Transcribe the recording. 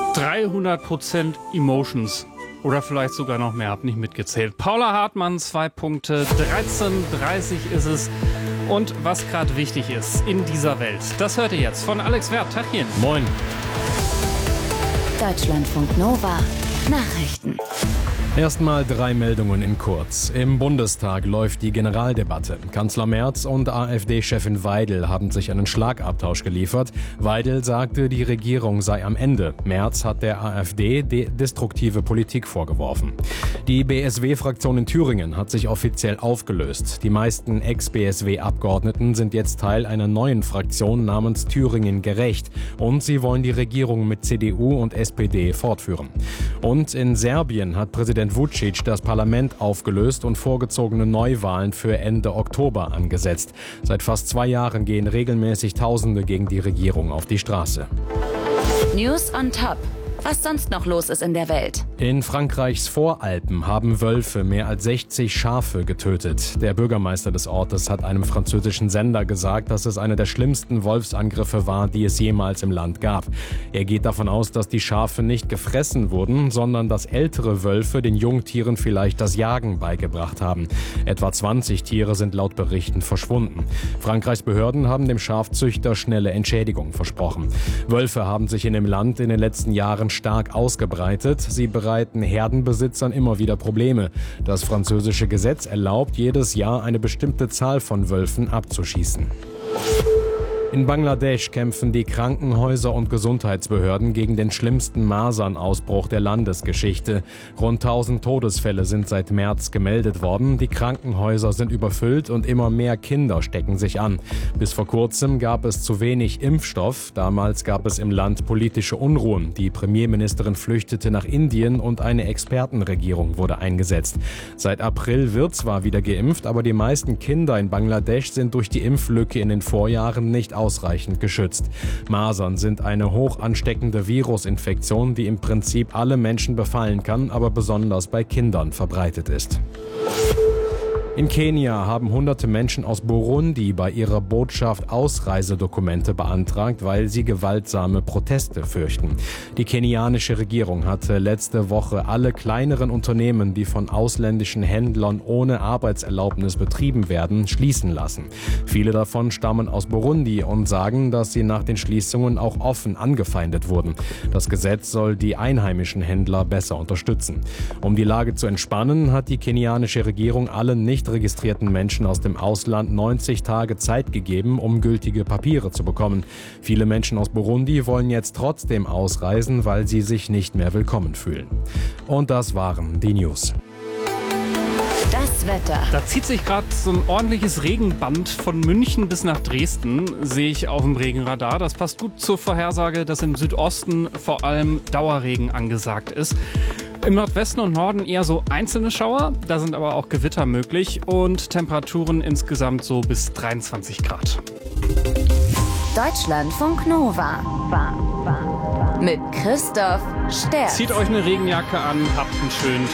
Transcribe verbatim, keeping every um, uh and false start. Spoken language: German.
dreihundert Prozent Emotions. Oder vielleicht sogar noch mehr, hab nicht mitgezählt. Paula Hartmann, zwei Punkte, dreizehn Uhr dreißig ist es. Und was gerade wichtig ist in dieser Welt, das hört ihr jetzt von Alex Werth. Tachchen. Moin. Deutschlandfunk Nova Nachrichten. Erstmal drei Meldungen in kurz. Im Bundestag läuft die Generaldebatte. Kanzler Merz und AfD-Chefin Weidel haben sich einen Schlagabtausch geliefert. Weidel sagte, die Regierung sei am Ende. Merz hat der AfD destruktive Politik vorgeworfen. Die B S W-Fraktion in Thüringen hat sich offiziell aufgelöst. Die meisten Ex-B S W-Abgeordneten sind jetzt Teil einer neuen Fraktion namens Thüringen Gerecht. Und sie wollen die Regierung mit C D U und S P D fortführen. Und in Serbien hat Präsident Vučić das Parlament aufgelöst und vorgezogene Neuwahlen für Ende Oktober angesetzt. Seit fast zwei Jahren gehen regelmäßig Tausende gegen die Regierung auf die Straße. News on Top. Was sonst noch los ist in der Welt. In Frankreichs Voralpen haben Wölfe mehr als sechzig Schafe getötet. Der Bürgermeister des Ortes hat einem französischen Sender gesagt, dass es einer der schlimmsten Wolfsangriffe war, die es jemals im Land gab. Er geht davon aus, dass die Schafe nicht gefressen wurden, sondern dass ältere Wölfe den Jungtieren vielleicht das Jagen beigebracht haben. Etwa zwanzig Tiere sind laut Berichten verschwunden. Frankreichs Behörden haben dem Schafzüchter schnelle Entschädigung versprochen. Wölfe haben sich in dem Land in den letzten Jahren stark ausgebreitet. Sie bereiten Herdenbesitzern immer wieder Probleme. Das französische Gesetz erlaubt, jedes Jahr eine bestimmte Zahl von Wölfen abzuschießen. In Bangladesch kämpfen die Krankenhäuser und Gesundheitsbehörden gegen den schlimmsten Masernausbruch der Landesgeschichte. Rund tausend Todesfälle sind seit März gemeldet worden. Die Krankenhäuser sind überfüllt und immer mehr Kinder stecken sich an. Bis vor kurzem gab es zu wenig Impfstoff. Damals gab es im Land politische Unruhen. Die Premierministerin flüchtete nach Indien und eine Expertenregierung wurde eingesetzt. Seit April wird zwar wieder geimpft, aber die meisten Kinder in Bangladesch sind durch die Impflücke in den Vorjahren nicht ausreichend geschützt. Masern sind eine hoch ansteckende Virusinfektion, die im Prinzip alle Menschen befallen kann, aber besonders bei Kindern verbreitet ist. In Kenia haben hunderte Menschen aus Burundi bei ihrer Botschaft Ausreisedokumente beantragt, weil sie gewaltsame Proteste fürchten. Die kenianische Regierung hatte letzte Woche alle kleineren Unternehmen, die von ausländischen Händlern ohne Arbeitserlaubnis betrieben werden, schließen lassen. Viele davon stammen aus Burundi und sagen, dass sie nach den Schließungen auch offen angefeindet wurden. Das Gesetz soll die einheimischen Händler besser unterstützen. Um die Lage zu entspannen, hat die kenianische Regierung allen nicht registrierten Menschen aus dem Ausland neunzig Tage Zeit gegeben, um gültige Papiere zu bekommen. Viele Menschen aus Burundi wollen jetzt trotzdem ausreisen, weil sie sich nicht mehr willkommen fühlen. Und das waren die News. Das Wetter. Da zieht sich gerade so ein ordentliches Regenband von München bis nach Dresden, sehe ich auf dem Regenradar. Das passt gut zur Vorhersage, dass im Südosten vor allem Dauerregen angesagt ist. Im Nordwesten und Norden eher so einzelne Schauer, da sind aber auch Gewitter möglich und Temperaturen insgesamt so bis dreiundzwanzig Grad. Deutschlandfunk Nova. Mit Christoph Sterz. Zieht euch eine Regenjacke an, habt einen schönen